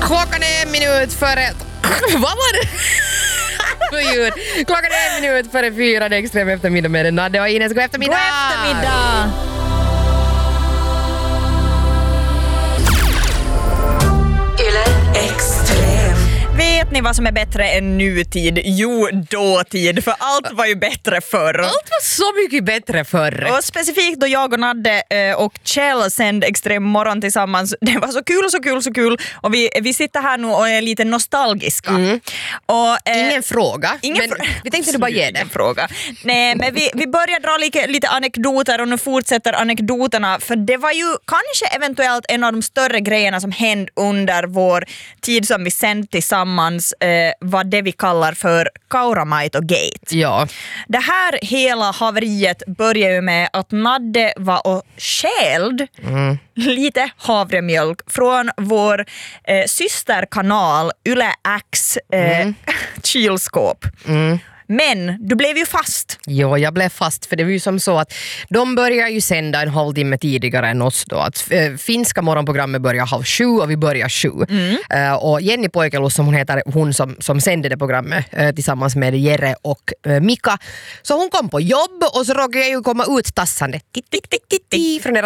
Klockan är en minut före... Vad var det? Klockan är en minut före 4. Det är Extrem eftermiddag med Nadde och Ines. God eftermiddag! God eftermiddag! Vet ni vad som är bättre än nutid? Jo, dåtid. För allt var ju bättre förr. Allt var så mycket bättre förr. Och specifikt då jag och Nadde och Kjell sände Extrem morgon tillsammans. Det var så kul. Och vi sitter här nu och är lite nostalgiska. Och, ingen fråga. Vi tänkte du bara ge det. Fråga. Nej, men vi börjar dra lite anekdoter och nu fortsätter anekdoterna. För det var ju kanske eventuellt en av de större grejerna som hände under vår tid som vi sände tillsammans. Vad det vi kallar för Kauramaito-gate. Ja. Det här hela haveriet börjar ju med att Nadde var och stjälde lite havremjölk från vår systerkanal Yle X kylskåp. Men du blev ju fast. Jo, jag blev fast för det var ju som så att de börjar ju sända en halvtimme tidigare än oss då. Att finska morgonprogrammet börjar 6:30 och vi börjar 7. Och Jenny Poikelus, som hon heter, hon som sände det programmet tillsammans med Jere och Mika. Så hon kom på jobb och så råkade jag ju komma ut tassande från deras